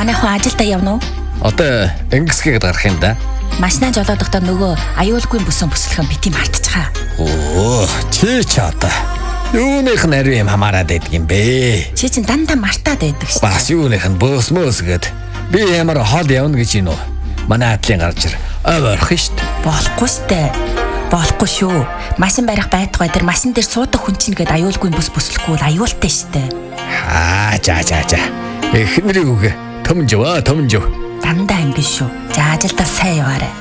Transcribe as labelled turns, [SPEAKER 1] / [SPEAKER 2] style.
[SPEAKER 1] Манай хүн ажилдаа явна уу?
[SPEAKER 2] Одоо ингэсгээд гарах юм да.
[SPEAKER 1] Машинаа жолоодохдоо нөгөө аюулгүй бүсэн бүслэхэн бити мартчихаа.
[SPEAKER 2] Оо, чи одоо юуных нь ариу юм хамаарад байдаг юм бэ?
[SPEAKER 1] Чи чинь дандаа мартаад байдаг шүү.
[SPEAKER 2] Бас юуных нь бөөс гээд би ямар хол явна гэж юм уу? Манай атлын гарч ир. Ойрох шүү дээ.
[SPEAKER 1] Болохгүй штэ. Болохгүй шүү. Машин барих байтугай дээр машин дээр суудаг хүн чинь гээд аюулгүй бүс бүслэхгүй бол аюултай штэ.
[SPEAKER 2] За. Эхнэрийг үгэ. Төмжөө.
[SPEAKER 1] Дандаа ингэ шүү. За ажилдаа сайн яваарай.